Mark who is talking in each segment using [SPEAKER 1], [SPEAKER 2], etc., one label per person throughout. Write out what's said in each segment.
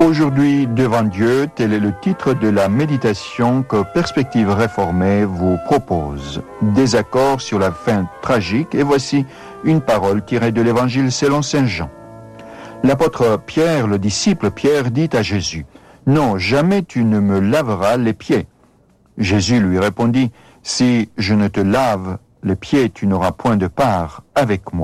[SPEAKER 1] Aujourd'hui, devant Dieu, tel est le titre de la méditation que Perspective Réformée vous propose. Désaccord sur la fin tragique, et voici une parole tirée de l'Évangile selon Saint Jean. L'apôtre Pierre, le disciple Pierre, dit à Jésus, « Non, jamais tu ne me laveras les pieds. » Jésus lui répondit, « Si je ne te lave les pieds, tu n'auras point de part avec moi. »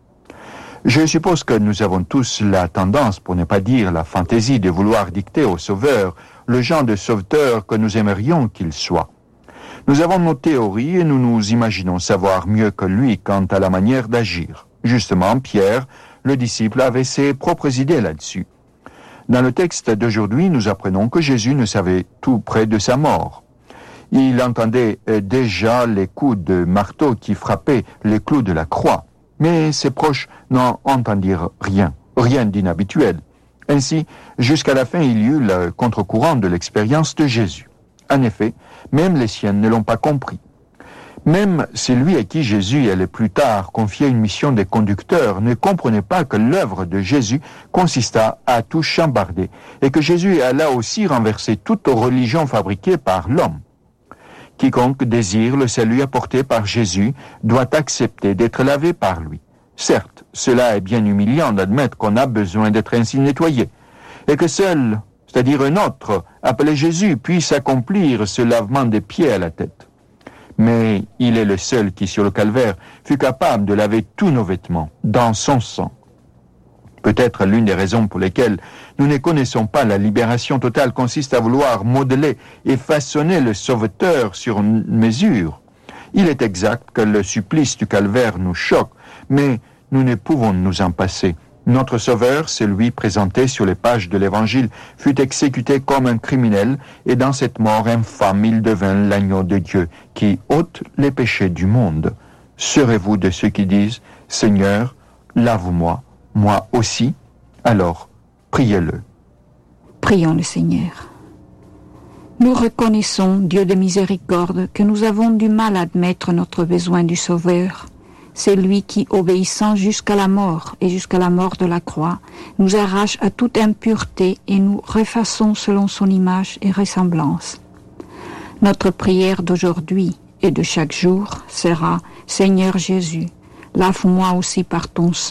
[SPEAKER 1] Je suppose que nous avons tous la tendance, pour ne pas dire la fantaisie, de vouloir dicter au Sauveur le genre de sauveteur que nous aimerions qu'il soit. Nous avons nos théories et nous nous imaginons savoir mieux que lui quant à la manière d'agir. Justement, Pierre, le disciple, avait ses propres idées là-dessus. Dans le texte d'aujourd'hui, nous apprenons que Jésus ne savait tout près de sa mort. Il entendait déjà les coups de marteau qui frappaient les clous de la croix. Mais ses proches n'en entendirent rien d'inhabituel. Ainsi, jusqu'à la fin, il y eut le contre-courant de l'expérience de Jésus. En effet, même les siens ne l'ont pas compris. Même celui à qui Jésus allait plus tard confier une mission de conducteur ne comprenait pas que l'œuvre de Jésus consista à tout chambarder et que Jésus alla aussi renverser toute religion fabriquée par l'homme. Quiconque désire le salut apporté par Jésus doit accepter d'être lavé par lui. Certes, cela est bien humiliant d'admettre qu'on a besoin d'être ainsi nettoyé, et que seul, c'est-à-dire un autre, appelé Jésus, puisse accomplir ce lavement des pieds à la tête. Mais il est le seul qui, sur le calvaire, fut capable de laver tous nos vêtements, dans son sang. Peut-être l'une des raisons pour lesquelles nous ne connaissons pas la libération totale consiste à vouloir modeler et façonner le Sauveteur sur mesure. Il est exact que le supplice du calvaire nous choque, mais nous ne pouvons nous en passer. Notre Sauveur, celui présenté sur les pages de l'Évangile, fut exécuté comme un criminel, et dans cette mort infâme, il devint l'agneau de Dieu, qui ôte les péchés du monde. Serez-vous de ceux qui disent « Seigneur, lave-moi » moi aussi, alors priez-le.
[SPEAKER 2] Prions le Seigneur. Nous reconnaissons, Dieu de miséricorde, que nous avons du mal à admettre notre besoin du Sauveur. C'est lui qui, obéissant jusqu'à la mort et jusqu'à la mort de la croix, nous arrache à toute impureté et nous refaçons selon son image et ressemblance. Notre prière d'aujourd'hui et de chaque jour sera « Seigneur Jésus, lave-moi aussi par ton sang ».